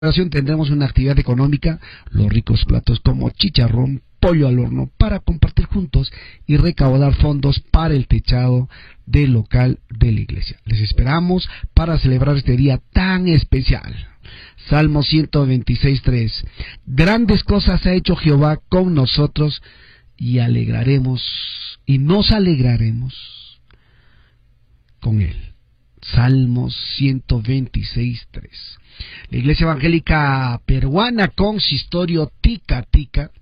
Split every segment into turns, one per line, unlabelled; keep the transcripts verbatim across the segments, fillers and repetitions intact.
Tendremos una actividad económica, los ricos platos como chicharrón, pollo al horno, para compartir juntos y recaudar fondos para el techado del local de la iglesia. Les esperamos para celebrar este día tan especial. Salmo ciento veintiséis, tres. Grandes cosas ha hecho Jehová con nosotros y alegraremos, y nos alegraremos con él. Salmos ciento veintiséis, tres. La Iglesia Evangélica Peruana Consistorio Tica Tica,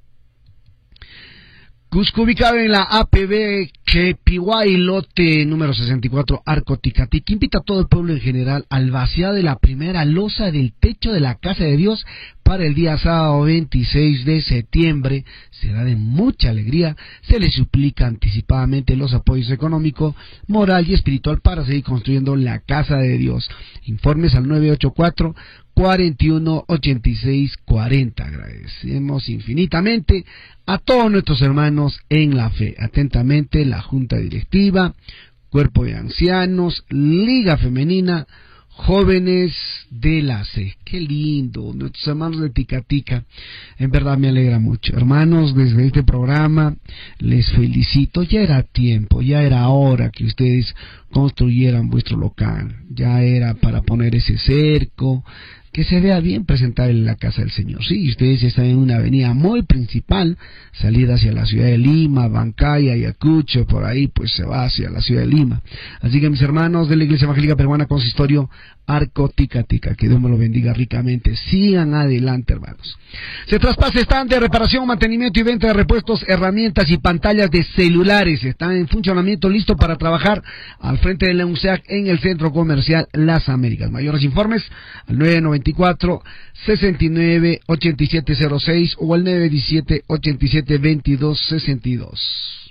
Cusco, ubicado en la A P B Chepihuay, lote número sesenta y cuatro, Arco Tica Tica, invita a todo el pueblo en general al vaciado de la primera losa del techo de la Casa de Dios para el día sábado veintiséis de septiembre. Será de mucha alegría. Se les suplica anticipadamente los apoyos económico, moral y espiritual para seguir construyendo la Casa de Dios. Informes al nueve ocho cuatro, cuatro uno, ocho seis cuatro cero. Agradecemos infinitamente a todos nuestros hermanos en la fe. Atentamente, la Junta Directiva, Cuerpo de Ancianos, Liga Femenina, Jóvenes de la C. Qué lindo, nuestros hermanos de Tica Tica. En verdad me alegra mucho. Hermanos, desde este programa les felicito. Ya era tiempo, ya era hora que ustedes construyeran vuestro local. Ya era para poner ese cerco, que se vea bien presentar en la casa del Señor. Sí, ustedes están en una avenida muy principal, salida hacia la ciudad de Lima, Bancaya, Ayacucho, por ahí pues se va hacia la ciudad de Lima. Así que mis hermanos de la Iglesia Evangélica Peruana Consistorio Arco Tica Tica, que Dios me lo bendiga ricamente. Sigan adelante, hermanos. Se traspasa stand de reparación, mantenimiento y venta de repuestos, herramientas y pantallas de celulares. Están en funcionamiento, listo para trabajar al frente de la U N C A C en el Centro Comercial Las Américas. Mayores informes al nueve nueve cuatro, sesenta y nueve, ochenta y siete cero seis o al nueve diecisiete, ochenta y siete, veintidós sesenta y dos.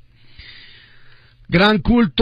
Gran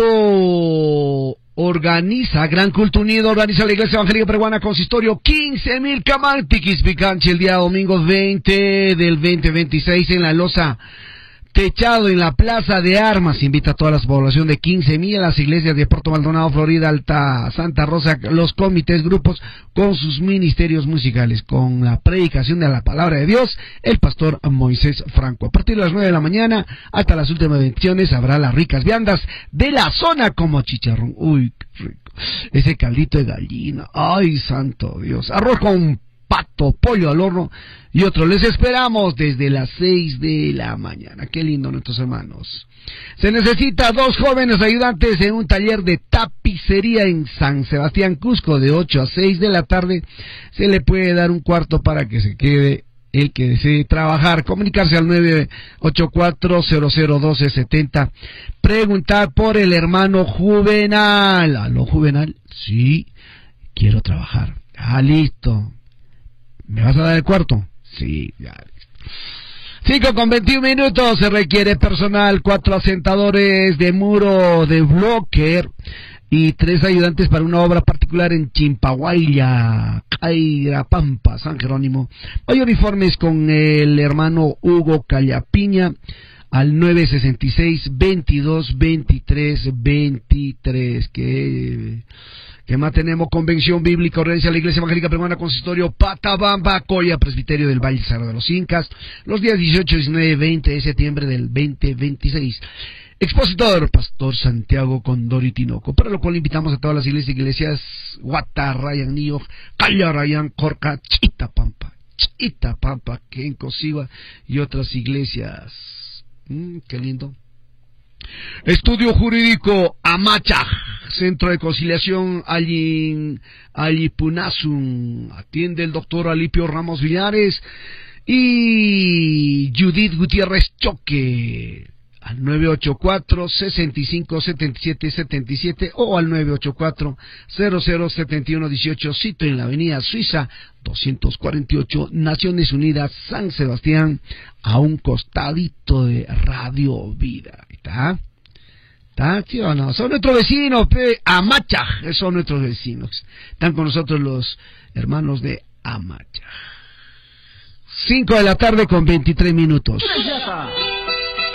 culto organiza, Gran Culto Unido organiza la Iglesia Evangélica Peruana Consistorio quince mil camantiquis picanchi el día domingo veinte del veinte veintiséis en la losa techado en la Plaza de Armas. Invita a toda la población de quince mil a las iglesias de Puerto Maldonado, Florida, Alta Santa Rosa, los comités, grupos con sus ministerios musicales, con la predicación de la palabra de Dios, el pastor Moisés Franco. A partir de las nueve de la mañana hasta las últimas bendiciones habrá las ricas viandas de la zona como chicharrón. Uy, qué rico. Ese caldito de gallina. Ay, santo Dios. Arroz con pato, pollo al horno y otros. Les esperamos desde las seis de la mañana. Qué lindo, nuestros hermanos. Se necesita dos jóvenes ayudantes en un taller de tapicería en San Sebastián, Cusco, de ocho a seis de la tarde. Se le puede dar un cuarto para que se quede el que desee trabajar. Comunicarse al nueve ocho cuatro, cero cero uno dos, siete cero. Preguntar por el hermano Juvenal. ¿Aló, Juvenal? Sí, quiero trabajar. Ah, listo. ¿Me vas a dar el cuarto? Sí, ya. cinco con veintiún minutos. Se requiere personal, cuatro asentadores de muro de bloque y tres ayudantes para una obra particular en Chimpahuaya, Cairapampa, San Jerónimo. Mayor informes con el hermano Hugo Callapiña al nueve sesenta y seis, veintidós, veintitrés, veintitrés. Que... ¿Qué más tenemos? Convención Bíblica, organiza la Iglesia Evangélica Peruana Consistorio Patabamba, Coya, Presbiterio del Valle Cerro de los Incas, los días dieciocho, diecinueve, veinte de septiembre del veinte veintiséis. Expositor, Pastor Santiago Condori Tinoco, para lo cual invitamos a todas las iglesias, iglesias Huata, Rayan, Nío, Calla, Rayan, Corca, Chitapampa, Chitapampa, Kenco, Siva y otras iglesias. Mm, qué lindo. Estudio Jurídico Amacha, Centro de Conciliación allí Allipunazun. Atiende el doctor Alipio Ramos Villares y Judith Gutiérrez Choque al nueve ocho cuatro, sesenta y cinco, setenta y siete, setenta y siete o al nueve ocho cuatro, cero cero, setenta y uno, dieciocho. Sitio en la avenida Suiza doscientos cuarenta y ocho, Naciones Unidas, San Sebastián, a un costadito de Radio Vida. ¿Está? ¿Está? ¿Sí o no? Son nuestros vecinos, pe. Amacha, son nuestros vecinos. Están con nosotros los hermanos de Amacha. cinco de la tarde con veintitrés minutos.